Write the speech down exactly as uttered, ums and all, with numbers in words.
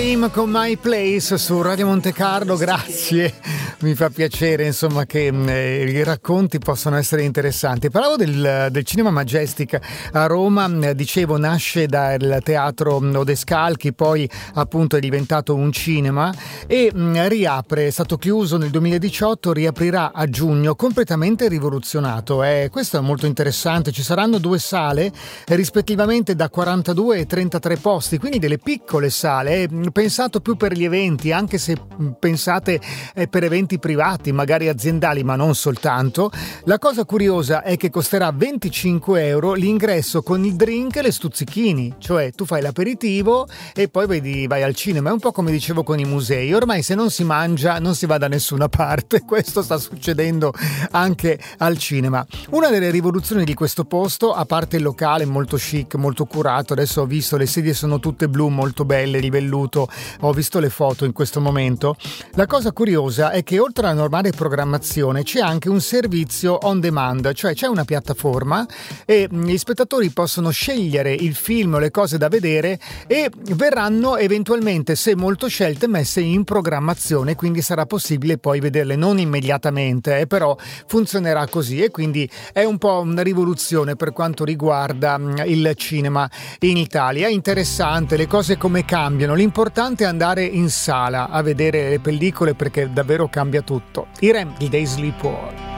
Fame con My Place su Radio Monte Carlo, grazie, mi fa piacere insomma che eh, i racconti possano essere interessanti. Parlavo del, del Cinema Majestic a Roma, eh, dicevo nasce dal teatro Odescalchi, poi appunto è diventato un cinema e mh, riapre, è stato chiuso nel duemiladiciotto, riaprirà a giugno completamente rivoluzionato. Eh, questo è molto interessante, ci saranno due sale eh, rispettivamente da quarantadue e trentatré posti, quindi delle piccole sale, eh, pensato più per gli eventi, anche se pensate eh, per eventi privati, magari aziendali, ma non soltanto. La cosa curiosa è che costerà venticinque euro l'ingresso con il drink e le stuzzichini, cioè tu fai l'aperitivo e poi vedi, vai al cinema. È un po' come dicevo con i musei, ormai se non si mangia non si va da nessuna parte, questo sta succedendo anche al cinema. Una delle rivoluzioni di questo posto, a parte il locale molto chic, molto curato, adesso ho visto le sedie sono tutte blu, molto belle, di velluto, ho visto le foto in questo momento. La cosa curiosa è che oltre alla normale programmazione c'è anche un servizio on demand, cioè c'è una piattaforma e gli spettatori possono scegliere il film o le cose da vedere e verranno eventualmente, se molto scelte, messe in programmazione, quindi sarà possibile poi vederle non immediatamente, eh, però funzionerà così e quindi è un po' una rivoluzione per quanto riguarda il cinema in Italia. È interessante le cose come cambiano, l'importante è andare in sala a vedere le pellicole perché davvero cambia tutto. I R E M, il Day Sleep War.